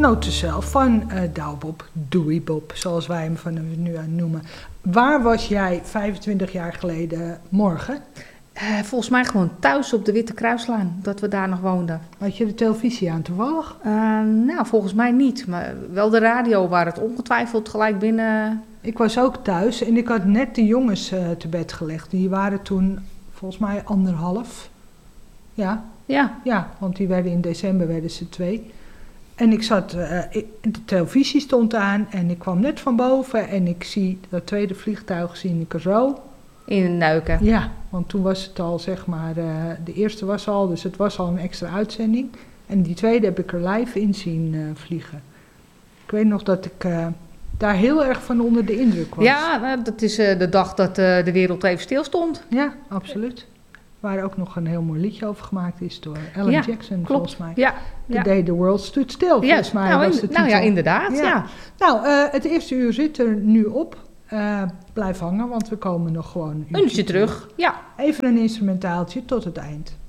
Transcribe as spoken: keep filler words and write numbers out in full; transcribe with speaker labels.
Speaker 1: noten zelf van uh, Douwe Bob, Dewey Bob, zoals wij hem van hem nu aan noemen. Waar was jij vijfentwintig jaar geleden morgen?
Speaker 2: Uh, volgens mij gewoon thuis op de Witte Kruislaan, dat we daar nog woonden.
Speaker 1: Had je de televisie aan toevallig?
Speaker 2: Uh, nou, volgens mij niet, maar wel de radio waar het ongetwijfeld gelijk binnen...
Speaker 1: Ik was ook thuis en ik had net de jongens uh, te bed gelegd. Die waren toen volgens mij anderhalf. Ja,
Speaker 2: ja.
Speaker 1: ja, want die werden in december werden ze twee. En ik zat, uh, ik, de televisie stond aan en ik kwam net van boven en ik zie dat tweede vliegtuig, zie ik er zo.
Speaker 2: In Nuiken.
Speaker 1: Ja, want toen was het al, zeg maar, uh, de eerste was al, dus het was al een extra uitzending. En die tweede heb ik er live in zien uh, vliegen. Ik weet nog dat ik uh, daar heel erg van onder de indruk was.
Speaker 2: Ja, nou, dat is uh, de dag dat uh, de wereld even stilstond.
Speaker 1: Ja, absoluut. Waar ook nog een heel mooi liedje over gemaakt is door Alan
Speaker 2: ja,
Speaker 1: Jackson,
Speaker 2: klopt.
Speaker 1: volgens mij.
Speaker 2: Ja,
Speaker 1: The
Speaker 2: ja.
Speaker 1: Day the World Stood Still, volgens
Speaker 2: ja,
Speaker 1: mij
Speaker 2: nou,
Speaker 1: was
Speaker 2: in,
Speaker 1: de titel.
Speaker 2: Nou ja, inderdaad, ja. ja.
Speaker 1: Nou, uh, het eerste uur zit er nu op. Uh, blijf hangen, want we komen nog gewoon een
Speaker 2: uurtje terug. Ja.
Speaker 1: Even een instrumentaaltje tot het eind.